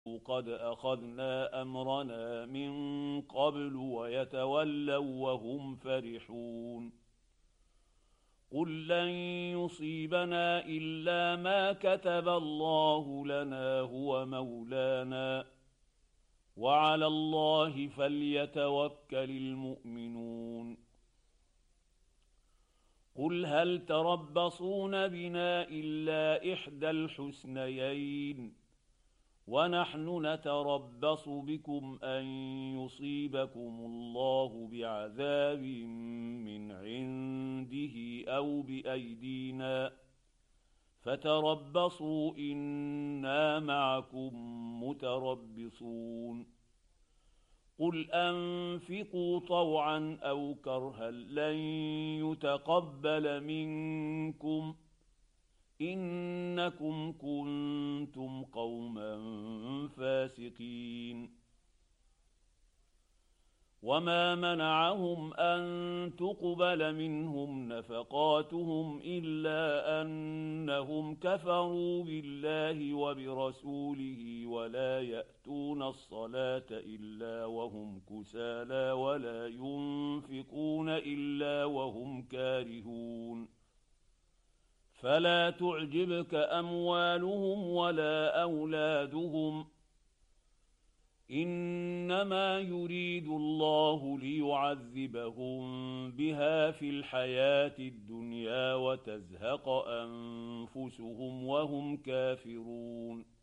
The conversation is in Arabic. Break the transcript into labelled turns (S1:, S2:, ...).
S1: قد أخذنا أمرنا من قبل ويتولوا وهم فرحون. قل لن يصيبنا إلا ما كتب الله لنا هو مولانا وعلى الله فليتوكل المؤمنون. قل هل تربصون بنا إلا إحدى الحسنيين ونحن نتربص بكم أن يصيبكم الله بعذاب من عنده أو بأيدينا فتربصوا إنا معكم متربصون. قل أنفقوا طوعا أو كرها لن يتقبل منكم إنكم كنتم قوما فاسقين. وما منعهم أن تقبل منهم نفقاتهم إلا أنهم كفروا بالله وبرسوله ولا يأتون الصلاة إلا وهم كسالى ولا ينفقون إلا وهم كارهون. فلا تعجبك أموالهم ولا أولادهم إنما يريد الله ليعذبهم بها في الحياة الدنيا وتزهق أنفسهم وهم كافرون.